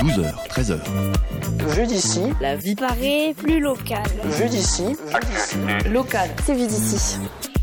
12h, 13h. Vu d'ici, la vie paraît plus locale. Vu d'ici, Local. C'est vu d'ici.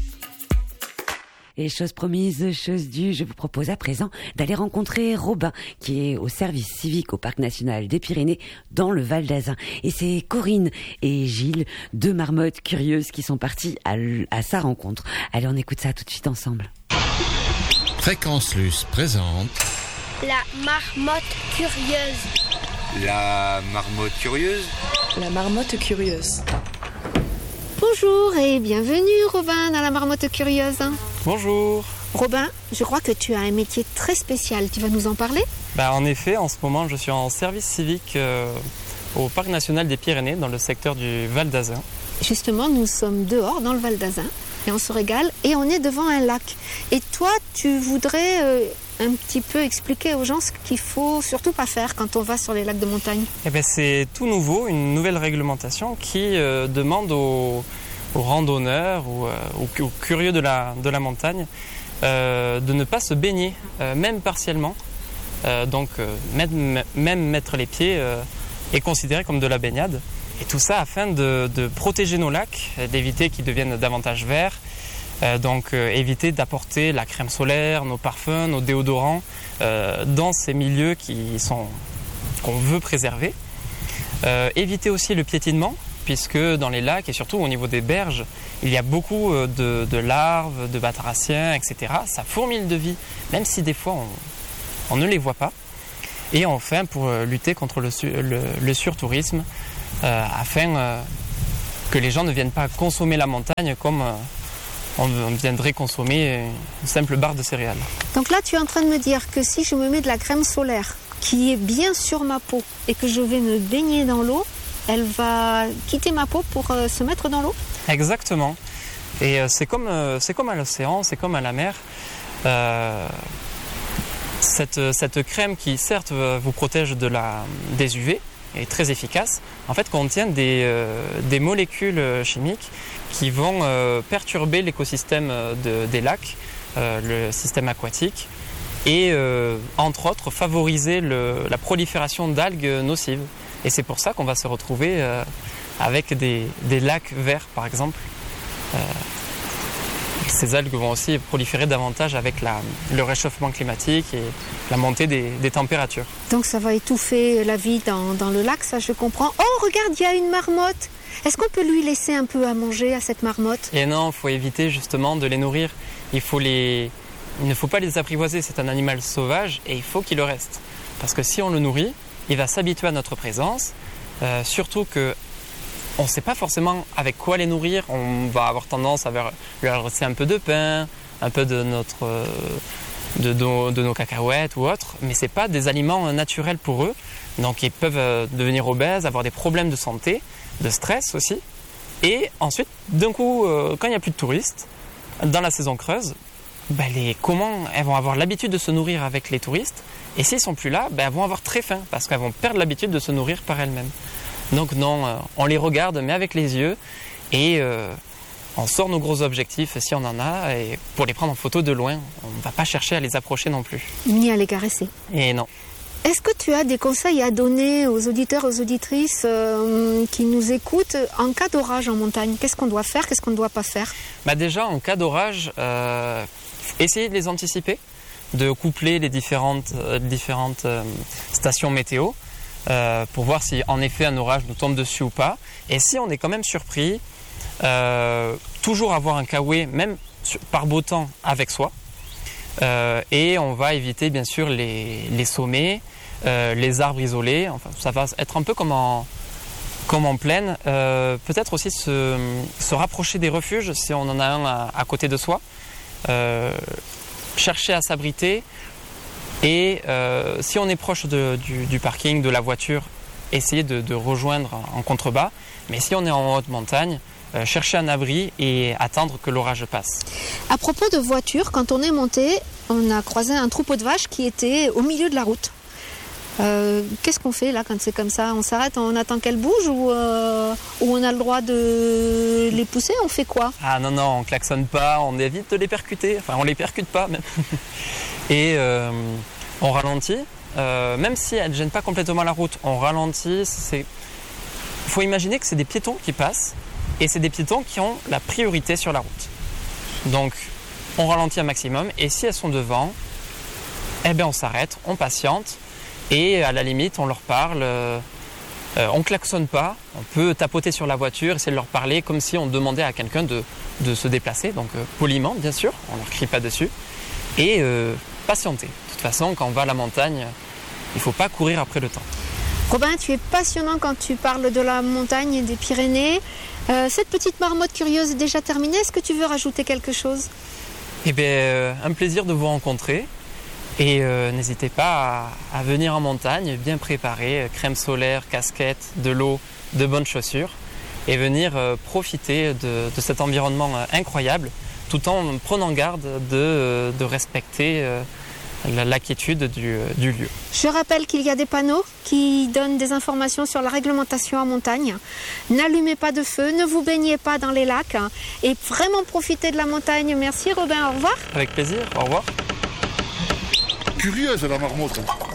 Et chose promise, chose due, je vous propose à présent d'aller rencontrer Robin, qui est au service civique au Parc National des Pyrénées, dans le Val d'Azun. Et c'est Corinne et Gilles, deux marmottes curieuses qui sont parties à sa rencontre. Allez, on écoute ça tout de suite ensemble. Fréquence Luce présente... La marmotte curieuse. La marmotte curieuse. La marmotte curieuse. Bonjour et bienvenue Robin dans la marmotte curieuse. Bonjour. Robin, je crois que tu as un métier très spécial, tu vas nous en parler ? En effet, en ce moment, je suis en service civique au Parc National des Pyrénées, dans le secteur du Val d'Azun. Justement, nous sommes dehors dans le Val d'Azun et on se régale et on est devant un lac. Et toi, tu voudrais un petit peu expliquer aux gens ce qu'il faut surtout pas faire quand on va sur les lacs de montagne ? C'est tout nouveau, une nouvelle réglementation qui demande aux randonneurs ou aux curieux de la montagne de ne pas se baigner, même partiellement. Même mettre les pieds est considéré comme de la baignade. Et tout ça afin de protéger nos lacs, d'éviter qu'ils deviennent davantage verts. Éviter d'apporter la crème solaire, nos parfums, nos déodorants dans ces milieux qu'on veut préserver. Éviter aussi le piétinement, puisque dans les lacs et surtout au niveau des berges, il y a beaucoup de larves, de batraciens, etc. Ça fourmille de vie, même si des fois on ne les voit pas. Et enfin, pour lutter contre le surtourisme, afin que les gens ne viennent pas consommer la montagne comme on viendrait consommer une simple barre de céréales. Donc là, tu es en train de me dire que si je me mets de la crème solaire qui est bien sur ma peau et que je vais me baigner dans l'eau, elle va quitter ma peau pour se mettre dans l'eau ? Exactement. Et c'est comme à l'océan, c'est comme à la mer. Cette crème qui, certes, vous protège des UV, est très efficace, en fait contient des molécules chimiques qui vont perturber l'écosystème des lacs, le système aquatique, et entre autres favoriser la prolifération d'algues nocives. Et c'est pour ça qu'on va se retrouver avec des lacs verts par exemple. Ces algues vont aussi proliférer davantage avec le réchauffement climatique et la montée des températures. Donc ça va étouffer la vie dans le lac, ça je comprends. Oh regarde, il y a une marmotte. Est-ce qu'on peut lui laisser un peu à manger à cette marmotte ? Et non, il faut éviter justement de les nourrir. Il ne faut pas les apprivoiser, c'est un animal sauvage et il faut qu'il le reste. Parce que si on le nourrit, il va s'habituer à notre présence, surtout que on ne sait pas forcément avec quoi les nourrir. On va avoir tendance à leur laisser un peu de pain, un peu de nos cacahuètes ou autres, mais ce n'est pas des aliments naturels pour eux. Donc ils peuvent devenir obèses, avoir des problèmes de santé, de stress aussi. Et ensuite, d'un coup, quand il n'y a plus de touristes, dans la saison creuse, elles vont avoir l'habitude de se nourrir avec les touristes. Et s'ils ne sont plus là, elles vont avoir très faim parce qu'elles vont perdre l'habitude de se nourrir par elles-mêmes. Donc non, on les regarde mais avec les yeux et on sort nos gros objectifs si on en a et pour les prendre en photo de loin. On ne va pas chercher à les approcher non plus. Ni à les caresser. Et non. Est-ce que tu as des conseils à donner aux auditeurs, aux auditrices qui nous écoutent en cas d'orage en montagne ? Qu'est-ce qu'on doit faire, qu'est-ce qu'on ne doit pas faire ? Déjà, en cas d'orage, essayez de les anticiper, de coupler les différentes stations météo. Pour voir si en effet un orage nous tombe dessus ou pas. Et si on est quand même surpris, toujours avoir un kawaii, même par beau temps, avec soi. Et on va éviter bien sûr les sommets, les arbres isolés. Enfin, ça va être un peu comme en plaine. Peut-être aussi se rapprocher des refuges si on en a un à côté de soi. Chercher à s'abriter. Et si on est proche du parking, de la voiture, essayez de rejoindre en contrebas. Mais si on est en haute montagne, chercher un abri et attendre que l'orage passe. À propos de voiture, quand on est monté, on a croisé un troupeau de vaches qui était au milieu de la route. Qu'est-ce qu'on fait là quand c'est comme ça ? On s'arrête, on attend qu'elles bougent ou on a le droit de les pousser ? On fait quoi ? Ah non, on klaxonne pas, on évite de les percuter. Enfin, on les percute pas même. Et on ralentit même si elles ne gênent pas complètement la route, on ralentit. Il faut imaginer que c'est des piétons qui passent et c'est des piétons qui ont la priorité sur la route. Donc on ralentit un maximum et si elles sont devant, on s'arrête, on patiente et à la limite on leur parle. On klaxonne pas, on peut tapoter sur la voiture, essayer de leur parler comme si on demandait à quelqu'un de se déplacer, donc poliment bien sûr, on leur crie pas dessus, et patienter. De toute façon, quand on va à la montagne, il ne faut pas courir après le temps. Robin, tu es passionnant quand tu parles de la montagne et des Pyrénées. Cette petite marmotte curieuse est déjà terminée, est-ce que tu veux rajouter quelque chose ? Un plaisir de vous rencontrer. Et n'hésitez pas à venir en montagne, bien préparé, crème solaire, casquette, de l'eau, de bonnes chaussures, et venir profiter de cet environnement incroyable, tout en prenant garde de respecter la quiétude du lieu. Je rappelle qu'il y a des panneaux qui donnent des informations sur la réglementation en montagne. N'allumez pas de feu, ne vous baignez pas dans les lacs, et vraiment profitez de la montagne. Merci Robin, au revoir. Avec plaisir, au revoir. Curieuse la marmotte.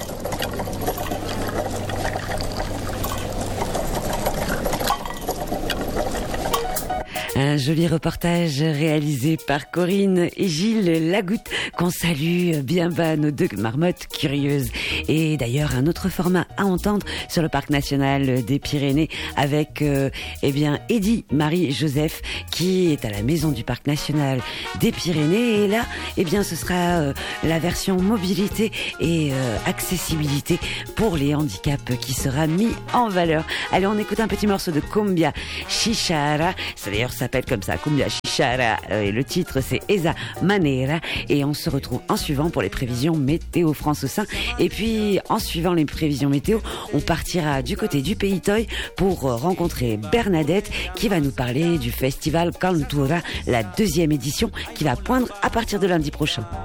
Un joli reportage réalisé par Corinne et Gilles Lagoutte, qu'on salue bien bas, nos deux marmottes curieuses. Et d'ailleurs, un autre format à entendre sur le parc national des Pyrénées avec Eddy Marie-Joseph qui est à la maison du parc national des Pyrénées. Et là, ce sera la version mobilité et accessibilité pour les handicaps qui sera mis en valeur. Allez, on écoute un petit morceau de Cumbia Chichara. D'ailleurs, ça s'appelle comme ça, Cumbia Chichara, et le titre c'est Esa Manera, et on se retrouve en suivant pour les prévisions météo France au sein. Et puis en suivant les prévisions météo, on partira du côté du Pays Toy pour rencontrer Bernadette qui va nous parler du festival Cantura, la 2e édition qui va poindre à partir de lundi prochain.